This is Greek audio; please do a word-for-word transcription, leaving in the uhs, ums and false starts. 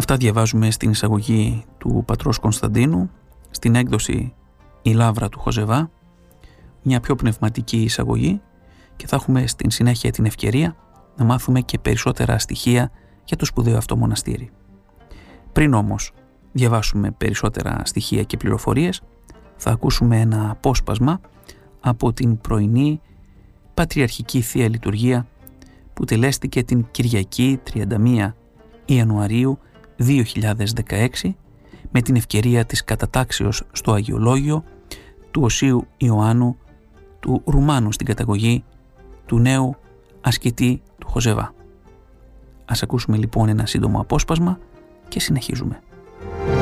Αυτά διαβάζουμε στην εισαγωγή του πατρός Κωνσταντίνου, στην έκδοση «Η Λαύρα του Χοζεβά», μια πιο πνευματική εισαγωγή, και θα έχουμε στην συνέχεια την ευκαιρία να μάθουμε και περισσότερα στοιχεία για το σπουδαίο αυτό μοναστήρι. Πριν όμως διαβάσουμε περισσότερα στοιχεία και πληροφορίες, θα ακούσουμε ένα απόσπασμα από την πρωινή Πατριαρχική Θεία Λειτουργία που τελέστηκε την Κυριακή τριάντα μία Ιανουαρίου δύο χιλιάδες δεκαέξι με την ευκαιρία της κατατάξεως στο Αγιολόγιο του Οσίου Ιωάννου του Ρουμάνου στην καταγωγή του νέου ασκητή του Χοζεβά. Ας ακούσουμε λοιπόν ένα σύντομο απόσπασμα και συνεχίζουμε.